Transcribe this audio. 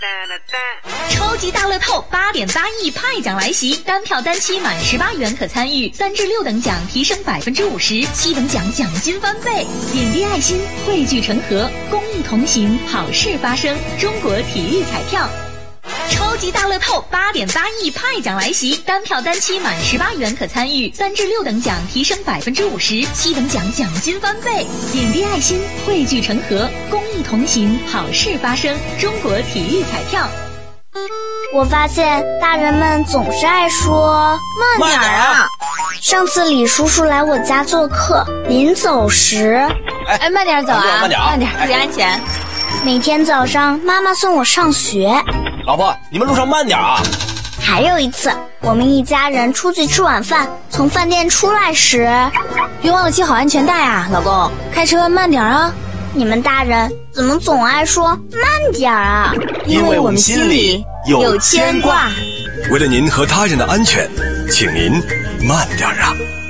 超级大乐透8.8亿派奖来袭，单票单期满18元可参与，3至6等奖提升50%，7等奖奖金翻倍。点滴爱心，汇聚成河，公益同行，好事发生。中国体育彩票。超级大乐透8.8亿派奖来袭，单票单期满18元可参与，3至6等奖提升50%，7等奖奖金翻倍。点滴爱心，汇聚成河，公益同行，好事发生。中国体育彩票。 我发现大人们总是爱说慢点啊。 上次李叔叔来我家做客，临走时慢点走啊，慢点，注意安全。 每天早上妈妈送我上学， 老婆，你们路上慢点啊。 还有一次我们一家人出去吃晚饭，从饭店出来时， 别忘了系好安全带啊，老公，开车慢点啊。 你们大人怎么总爱说慢点啊？ 因为我们心里有牵挂。 为了您和他人的安全，请您慢点啊。